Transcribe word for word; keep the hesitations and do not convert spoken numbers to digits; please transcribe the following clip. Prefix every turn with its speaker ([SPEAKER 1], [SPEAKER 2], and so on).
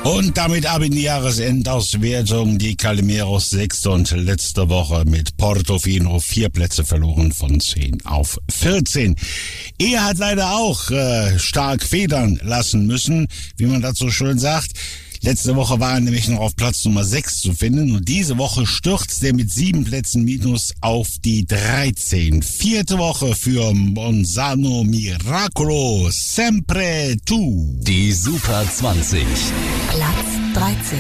[SPEAKER 1] Und damit ab in die Jahresendauswertung. Die Calimeros sechste und letzte Woche mit Portofino vier Plätze verloren von zehn auf vierzehn. Er hat leider auch äh, stark federn lassen müssen, wie man das so schön sagt. Letzte Woche war er nämlich noch auf Platz Nummer sechs zu finden und diese Woche stürzt er mit sieben Plätzen minus auf die dreizehn. Vierte Woche für Monzano Miracolo, sempre tu.
[SPEAKER 2] Die Super zwanzig.
[SPEAKER 3] Platz dreizehn.